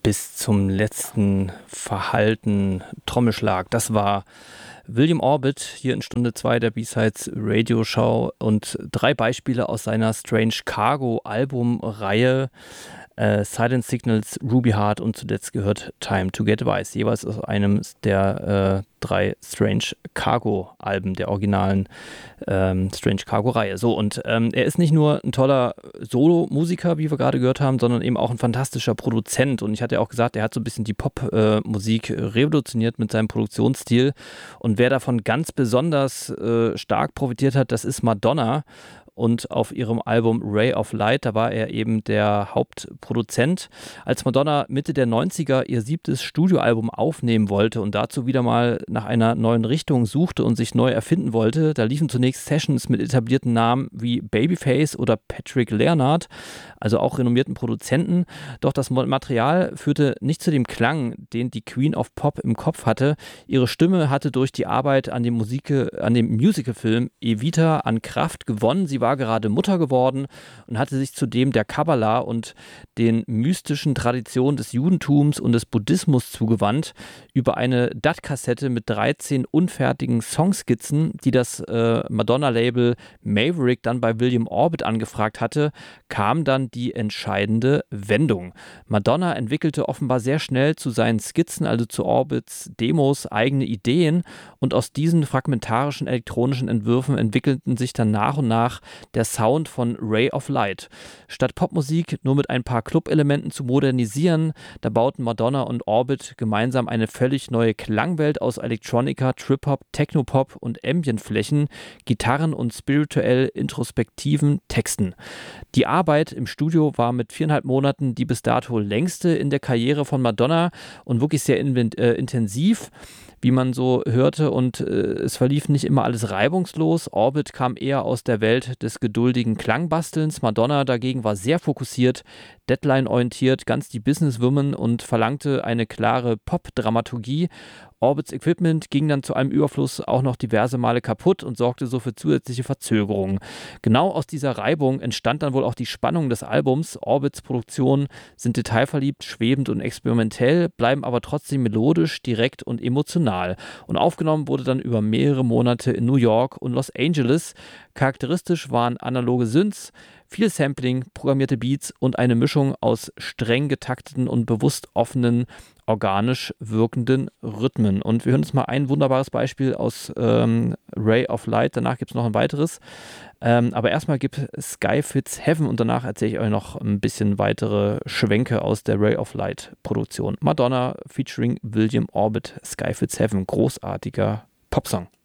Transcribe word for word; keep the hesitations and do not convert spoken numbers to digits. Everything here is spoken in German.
bis zum letzten verhallten Trommelschlag. Das war William Orbit hier in Stunde zwei der B-Sides Radio-Show und drei Beispiele aus seiner Strange Cargo Albumreihe. Äh, Silent Signals, Ruby Heart und zuletzt gehört Time to Get Wise, jeweils aus einem der äh, drei Strange Cargo Alben der originalen ähm, Strange Cargo Reihe. So, und ähm, er ist nicht nur ein toller Solo-Musiker, wie wir gerade gehört haben, sondern eben auch ein fantastischer Produzent. Und ich hatte ja auch gesagt, er hat so ein bisschen die Pop-Musik äh, revolutioniert mit seinem Produktionsstil. Und wer davon ganz besonders äh, stark profitiert hat, das ist Madonna. Und auf ihrem Album Ray of Light, da war er eben der Hauptproduzent. Als Madonna Mitte der neunziger ihr siebtes Studioalbum aufnehmen wollte und dazu wieder mal nach einer neuen Richtung suchte und sich neu erfinden wollte, da liefen zunächst Sessions mit etablierten Namen wie Babyface oder Patrick Leonard, also auch renommierten Produzenten. Doch das Material führte nicht zu dem Klang, den die Queen of Pop im Kopf hatte. Ihre Stimme hatte durch die Arbeit an dem, Musik, an dem Musicalfilm Evita an Kraft gewonnen. Sie war gerade Mutter geworden und hatte sich zudem der Kabbala und den mystischen Traditionen des Judentums und des Buddhismus zugewandt. Über eine D A T-Kassette mit dreizehn unfertigen Songskizzen, die das äh, Madonna-Label Maverick dann bei William Orbit angefragt hatte, kam dann die entscheidende Wendung. Madonna entwickelte offenbar sehr schnell zu seinen Skizzen, also zu Orbits Demos, eigene Ideen, und aus diesen fragmentarischen elektronischen Entwürfen entwickelten sich dann nach und nach der Sound von Ray of Light. Statt Popmusik nur mit ein paar Club-Elementen zu modernisieren, da bauten Madonna und Orbit gemeinsam eine völlig neue Klangwelt aus Electronica, Trip-Hop, Technopop und Ambient-Flächen, Gitarren und spirituell introspektiven Texten. Die Arbeit im Studio war mit viereinhalb Monaten die bis dato längste in der Karriere von Madonna und wirklich sehr in, äh, intensiv, wie man so hörte, und äh, es verlief nicht immer alles reibungslos. Orbit kam eher aus der Welt des geduldigen Klangbastelns. Madonna dagegen war sehr fokussiert, Deadline-orientiert, ganz die Businesswoman und verlangte eine klare Pop-Dramaturgie. Orbits Equipment ging dann zu einem Überfluss auch noch diverse Male kaputt und sorgte so für zusätzliche Verzögerungen. Genau aus dieser Reibung entstand dann wohl auch die Spannung des Albums. Orbits Produktionen sind detailverliebt, schwebend und experimentell, bleiben aber trotzdem melodisch, direkt und emotional. Und aufgenommen wurde dann über mehrere Monate in New York und Los Angeles. Charakteristisch waren analoge Synths, viel Sampling, programmierte Beats und eine Mischung aus streng getakteten und bewusst offenen, organisch wirkenden Rhythmen. Und wir hören uns mal ein wunderbares Beispiel aus ähm, Ray of Light. Danach gibt es noch ein weiteres. Ähm, aber erstmal gibt Sky Fits Heaven und danach erzähle ich euch noch ein bisschen weitere Schwenke aus der Ray of Light Produktion. Madonna featuring William Orbit, Sky Fits Heaven. Großartiger Popsong.